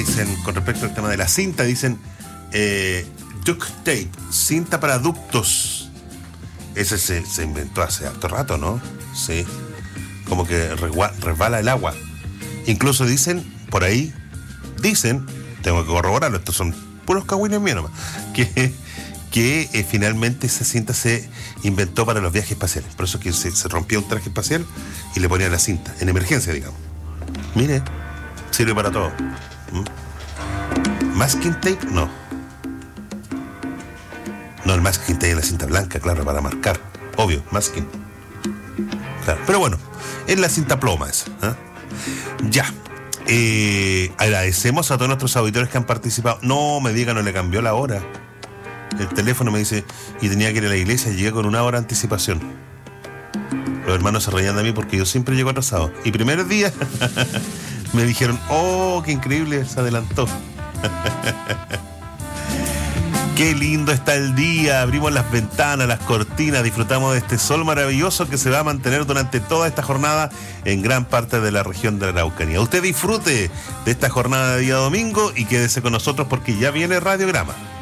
dicen, con respecto al tema de la cinta, dicen duct tape, cinta para ductos. Ese se inventó hace harto rato, ¿no? Sí. Como que resbala el agua. Incluso dicen, por ahí, tengo que corroborarlo, estos son puros cagüines míos nomás, que finalmente esa cinta se inventó para los viajes espaciales. Por eso que se rompía un traje espacial y le ponían la cinta, en emergencia, digamos. Mire, sirve para todo. ¿Masking tape? No. No, el masking tape es la cinta blanca, claro, para marcar. Obvio, masking. Claro. Pero bueno, es la cinta ploma esa. Ya. Agradecemos a todos nuestros auditores que han participado. No me diga, no le cambió la hora. El teléfono me dice, y tenía que ir a la iglesia, llegué con 1 hora de anticipación. Los hermanos se reían de mí porque yo siempre llego atrasado. Y primer día me dijeron, oh, qué increíble, se adelantó. Qué lindo está el día, abrimos las ventanas, las cortinas, disfrutamos de este sol maravilloso que se va a mantener durante toda esta jornada en gran parte de la región de la Araucanía. Usted disfrute de esta jornada de día domingo y quédese con nosotros porque ya viene Radiograma.